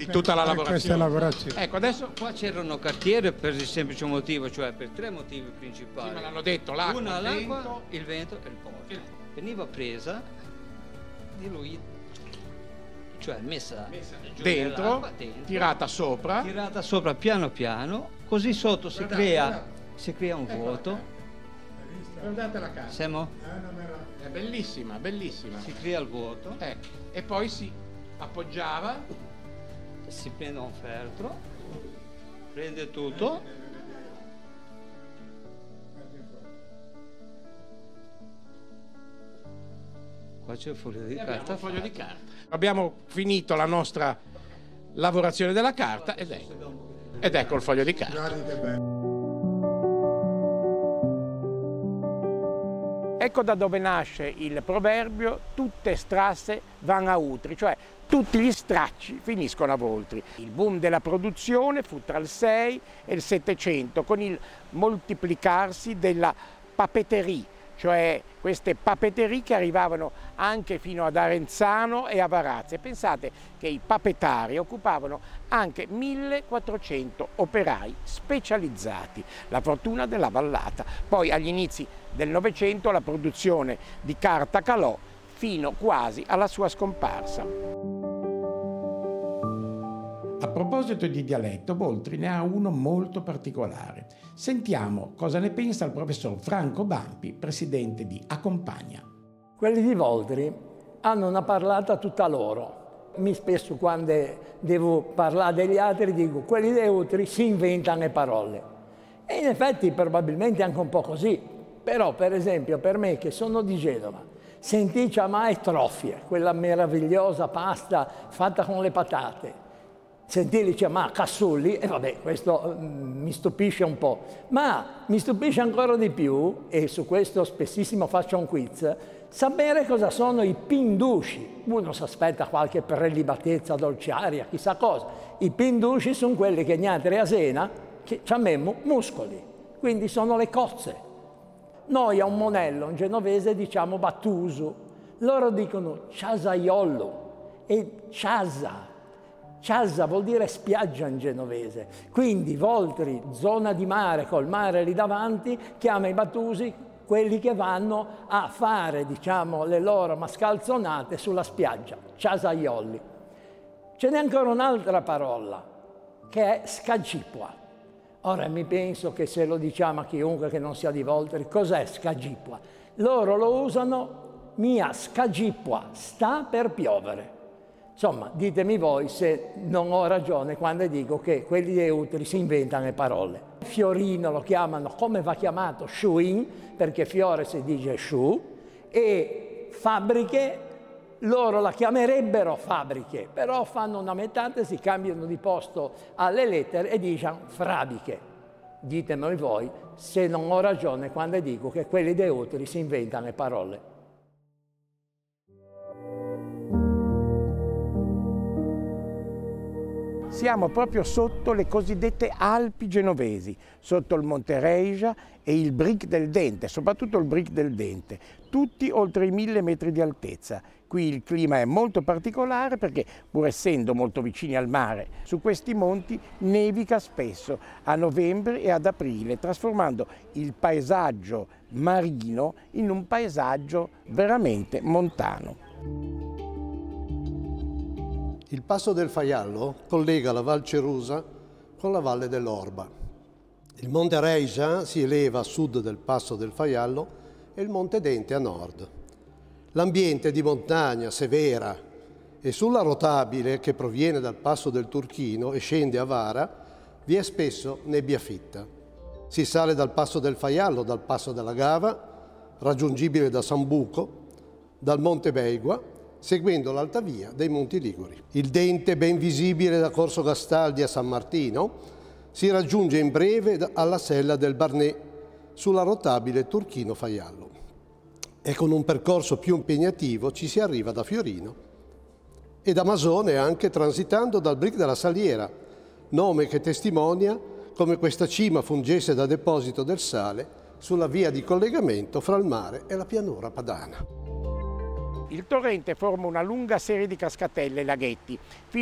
di tutta la lavorazione. Questa lavorazione. Ecco, adesso Qua c'erano cartiere per il semplice motivo, cioè per tre motivi principali. sì, me l'hanno detto, l'acqua, Una, il l'acqua, vento. il vento e il porto. Veniva presa, diluita, cioè messa giù Dentro, nell'acqua, dentro, tirata sopra. tirata sopra piano piano, così sotto si crea un vuoto. Guardate la casa. Siamo? È bellissima, bellissima. Si crea il vuoto, E poi si appoggiava. si prende un feltro, prende tutto. Qua c'è il foglio di Abbiamo carta. un foglio di carta. Abbiamo finito la nostra lavorazione della carta ed ecco il foglio di carta. Guardi che bello. Ecco da dove nasce il proverbio tutte strasse van a Utri, cioè tutti gli stracci finiscono a Voltri. Il boom della produzione fu tra il 6 e il 700 con il moltiplicarsi della papeterie, cioè queste papeterie che arrivavano anche fino ad Arenzano e a Varazze. Pensate che i papetari occupavano anche 1400 operai specializzati, la fortuna della vallata. Poi agli inizi del Novecento la produzione di carta calò fino quasi alla sua scomparsa. A proposito di dialetto, Voltri ne ha uno molto particolare. Sentiamo cosa ne pensa il professor Franco Bampi, presidente di Accompagna. Quelli di Voltri hanno una parlata tutta loro. Mi spesso quando devo parlare degli altri dico quelli di Voltri si inventano le parole. E in effetti probabilmente anche un po' così. Però per esempio per me che sono di Genova, sentì mai troffie, quella meravigliosa pasta fatta con le patate. Sentire chiamare cassulli, e vabbè, questo mi stupisce un po', ma mi stupisce ancora di più, e su questo spessissimo faccio un quiz, sapere cosa sono i pindusci. Uno si aspetta qualche prelibatezza dolciaria, chissà cosa. I pindusci sono quelli che niente a sena, che abbiamo muscoli, quindi sono le cozze. Noi a un monello, in genovese, diciamo battuso, loro dicono ciasaiollo e ciasa. Ciasa vuol dire spiaggia in genovese, quindi Voltri, zona di mare col mare lì davanti, chiama i battusi quelli che vanno a fare, diciamo, le loro mascalzonate sulla spiaggia, ciasaiolli. Ce n'è ancora un'altra parola, che è scagipua. Ora mi penso che se lo diciamo a chiunque che non sia di Voltri, cos'è scagipua? Loro lo usano, mia scagipua, sta per piovere. Insomma, ditemi voi se non ho ragione quando dico che quelli di Utri si inventano le parole. Fiorino lo chiamano, come va chiamato, sciuin, perché fiore si dice sciù, e fabbriche, loro la chiamerebbero fabbriche, però fanno una metafesi, cambiano di posto alle lettere e dicono frabiche. Ditemi voi se non ho ragione quando dico che quelli di Utri si inventano le parole. Siamo proprio sotto le cosiddette Alpi genovesi, sotto il Monte Reija e il Bric del Dente, soprattutto il Bric del Dente, tutti oltre i 1000 metri di altezza. Qui il clima è molto particolare perché, pur essendo molto vicini al mare, su questi monti nevica spesso a novembre e ad aprile, trasformando il paesaggio marino in un paesaggio veramente montano. Il passo del Faiallo collega la Val Cerusa con la valle dell'Orba. Il Monte Reija si eleva a sud del passo del Faiallo e il Monte Dente a nord. L'ambiente è di montagna severa e sulla rotabile che proviene dal passo del Turchino e scende a Vara vi è spesso nebbia fitta. Si sale dal passo del Faiallo, dal passo della Gava, raggiungibile da Sambuco, dal Monte Beigua, seguendo l'alta via dei Monti Liguri. Il Dente, ben visibile da Corso Gastaldi a San Martino, si raggiunge in breve alla sella del Barnet, sulla rotabile Turchino-Faiallo. E con un percorso più impegnativo ci si arriva da Fiorino e da Masone, anche transitando dal Bric della Saliera, nome che testimonia come questa cima fungesse da deposito del sale sulla via di collegamento fra il mare e la pianura padana. Il torrente forma una lunga serie di cascatelle e laghetti,